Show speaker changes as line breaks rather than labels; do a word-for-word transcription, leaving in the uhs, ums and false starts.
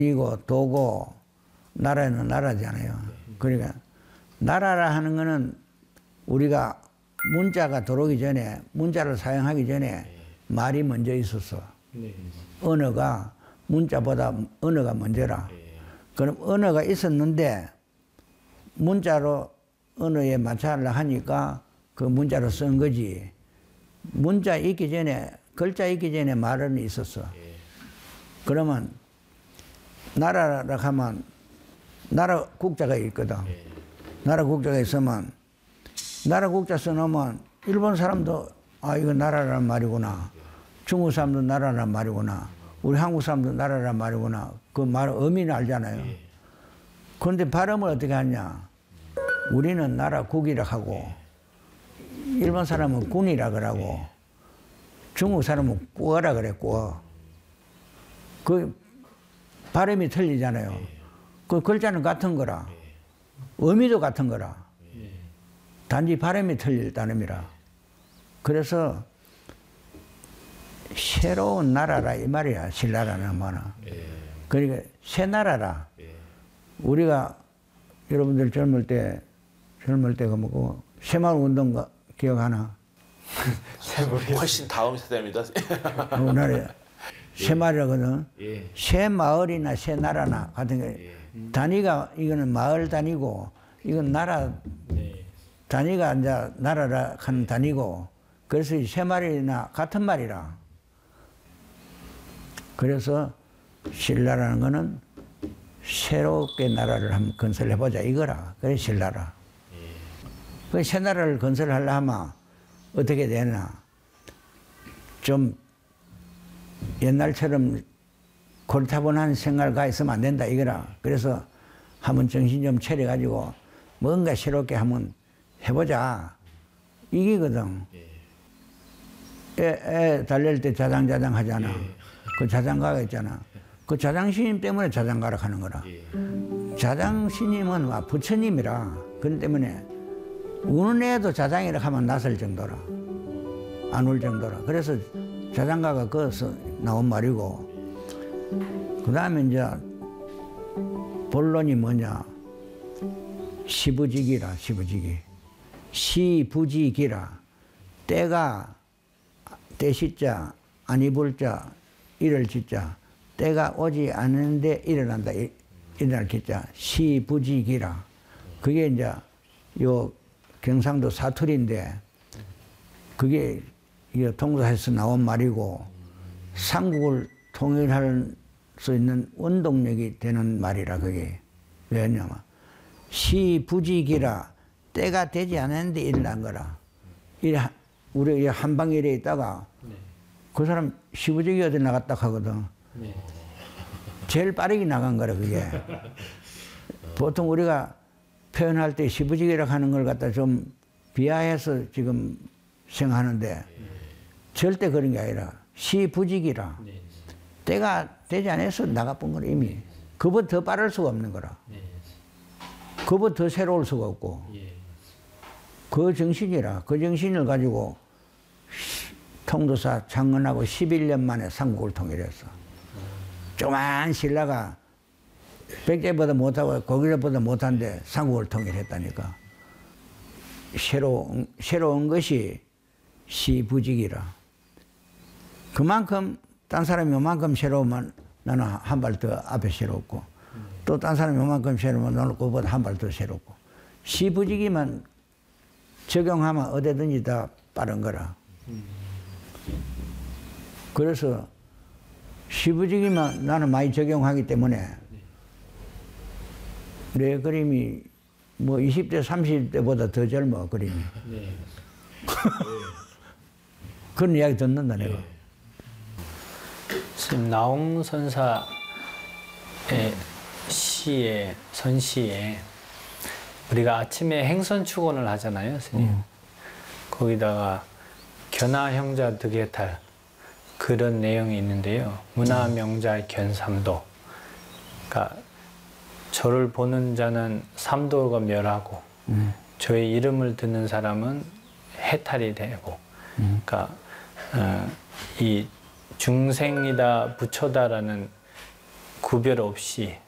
이고 도고 나라는 나라잖아요. 그러니까 나라라 하는 거는 우리가 문자가 들어오기 전에 문자를 사용하기 전에 말이 먼저 있었어. 언어가 문자보다 언어가 먼저라. 그럼 언어가 있었는데 문자로 언어에 맞춰하려 하니까 그 문자로 쓴 거지. 문자 있기 전에 글자 있기 전에 말은 있었어. 그러면 나라라 하면 나라 국자가 있거든. 나라 국자가 있으면 나라 국자 써놓으면 일본 사람도 아 이거 나라란 말이구나. 중국 사람도 나라란 말이구나. 우리 한국 사람도 나라란 말이구나. 그 말 의미는 알잖아요. 그런데 발음을 어떻게 하냐. 우리는 나라 국이라 하고 일본 사람은 군이라 그러고 중국 사람은 꾸어라 그래 꾸어. 그 발음이 틀리잖아요. 그 글자는 같은 거라. 의미도 같은 거라. 단지 발음이 틀릴 따름이라. 그래서 새로운 나라라 이 말이야. 신나라는 뭐는. 그러니까 새 나라라. 우리가 여러분들 젊을 때 젊을 때가 뭐고 새마을 운동 기억하나?
훨씬 다음 세대입니다.
우리나라에 새마을이거든. 예. 새마을이나 새나라나 같은 게 예. 단위가 이거는 마을 단위고 이건 나라 예. 단위가 이제 나라라 하는 단위고 그래서 새마을이나 같은 말이라. 그래서 신라라는 거는 새롭게 나라를 한번 건설해보자 이거라. 그래 신라라. 예. 그 새 나라를 건설하려 하면 어떻게 되나? 좀 옛날처럼 골타분한 생각을 가 있으면 안 된다 이거라. 그래서 한번 정신 좀 차려가지고 뭔가 새롭게 한번 해보자 이기거든. 애, 애 달릴 때 자장자장 하잖아. 그 자장가가 있잖아. 그 자장스님 때문에 자장가라 하는 거라. 자장스님은 부처님이라. 그렇기 때문에 우는 애도 자장이라 하면 낯설 정도라. 안 울 정도라. 그래서 자장가가 거기서 나온 말이고, 그 다음에 이제 본론이 뭐냐. 시부지기라, 시부지기. 시부지기라. 때가, 때시자, 아니불자, 일을 짓자. 때가 오지 않는데 일어난다. 일어날 기자. 시부지기라. 그게 이제 요 경상도 사투리인데, 그게 이 동사에서 나온 말이고 삼국을 통일할 수 있는 원동력이 되는 말이라. 그게 왜냐면 시부지기라. 때가 되지 않았는데 일어난 거라. 이래 우리 한방일에 있다가 그 사람 시부지기 어디 나갔다 하거든. 제일 빠르게 나간 거라. 그게 보통 우리가 표현할 때 시부지기라고 하는 걸 갖다 좀 비하해서 지금 생각하는데 절대 그런 게 아니라 시부지기라. 네. 때가 되지 않아서 나가본 거라. 이미 그보다 더 빠를 수가 없는 거라. 네. 그보다 더 새로울 수가 없고 예. 그 정신이라. 그 정신을 가지고 통도사 창건하고 십일 년 만에 삼국을 통일했어. 음. 조그만 신라가 백제보다 못하고 고구려보다 못한데 삼국을 통일했다니까. 새로운, 새로운 것이 시부지기라. 그만큼 딴 사람이 요만큼 새로우면 나는 한 발 더 앞에 새롭고 음. 또 딴 사람이 요만큼 새로우면 나는 그보다 한 발 더 새롭고 시부지기만 적용하면 어디든지 다 빠른 거라. 음. 그래서 시부지기만 나는 많이 적용하기 때문에 내 그림이 뭐 이십 대, 삼십 대보다 더 젊어, 그림이. 네. 그런 이야기 듣는다, 내가. 네.
지금 나홍선사의 시에, 선시에 우리가 아침에 행선축원을 하잖아요, 스님. 음. 거기다가 견하형자 득해탈 그런 내용이 있는데요. 문화명자 견삼도. 그러니까 저를 보는 자는 삼도가 멸하고 음. 저의 이름을 듣는 사람은 해탈이 되고 음. 그러니까 어, 이 중생이다 부처다라는 구별 없이